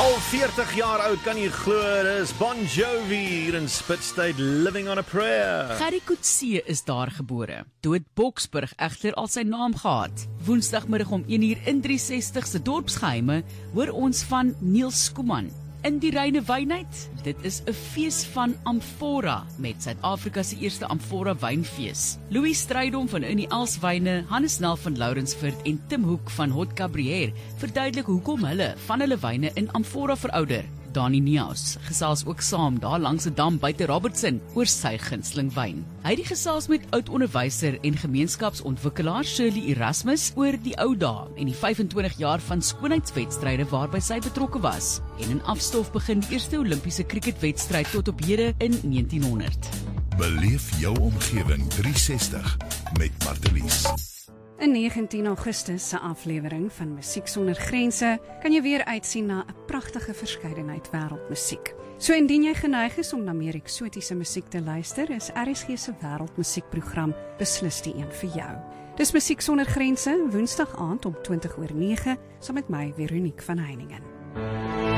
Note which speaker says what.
Speaker 1: Al 40 jaar oud, kan jy glo, dis Bon Jovi hier in Spitstyd, Living on a Prayer.
Speaker 2: Gerrie Coetzee is daar gebore, toe het Boksburg egter al sy naam gehad. Woensdagmiddag om 1:00 in 360 se dorpsgeheime hoor ons van Niels Skuman. In die reine wynheid, dit is 'n fees van Amphora met Suid-Afrika se eerste Amphora wynfees. Louis Strydom van Unie Elswyne, Hannes Nel van Lourensford en Tim Hoek van Hot Cabrier verduidelik hoekom hulle van hulle wyne in Amphora verouder. Dani Neus gesels ook saam daar langs 'n dam buite Robertson oor sy gunsteling wyn. Hy het gesels met oud-onderwyser en gemeenskapsontwikkelaar Shirley Erasmus oor die ou dae en die 25 jaar van skoonheidswedstryde waarby sy betrokke was. En in afstof begin die eerste Olimpiese cricketwedstryd tot op hede in 1900.
Speaker 3: Beleef jou omgewing 360 met Martelies.
Speaker 4: In 19 Augustus se aflewering van Musiek Sonder Grense kan jy weer uitsien na 'n pragtige verskeidenheid wêreldmusiek. So indien jy geneig is om na meer eksotiese musiek te luister, is RSG se wêreldmusiekprogram beslis die een vir jou. Dis Musiek Sonder Grense, Woensdag aand om 20:09, saam met my Veronique van Heiningen.